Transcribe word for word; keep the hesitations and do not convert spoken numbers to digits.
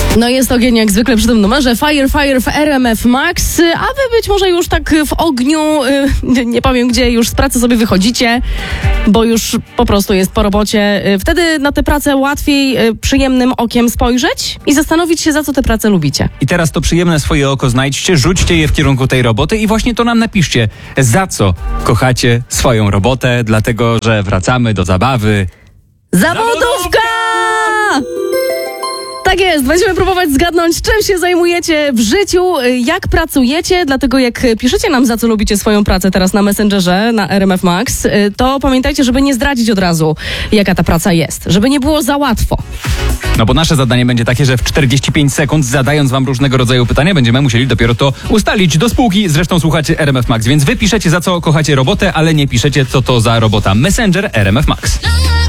No jest ogień jak zwykle przy tym numerze Fire Fire w R M F Max, a wy być może już tak w ogniu, yy, nie powiem gdzie, już z pracy sobie wychodzicie, bo już po prostu jest po robocie. Yy, wtedy na tę pracę łatwiej yy, przyjemnym okiem spojrzeć i zastanowić się, za co tę pracę lubicie. I teraz to przyjemne swoje oko znajdźcie, rzućcie je w kierunku tej roboty i właśnie to nam napiszcie, za co kochacie swoją robotę, dlatego że wracamy do zabawy. Zawodówka! Tak jest, będziemy próbować zgadnąć, czym się zajmujecie w życiu, jak pracujecie, dlatego jak piszecie nam, za co lubicie swoją pracę teraz na Messengerze, na R M F Max, to pamiętajcie, żeby nie zdradzić od razu, jaka ta praca jest, żeby nie było za łatwo. No bo nasze zadanie będzie takie, że w czterdzieści pięć sekund, zadając wam różnego rodzaju pytania, będziemy musieli dopiero to ustalić do spółki. Zresztą słuchacie R M F Max, więc wy piszecie, za co kochacie robotę, ale nie piszecie, co to za robota. Messenger R M F Max.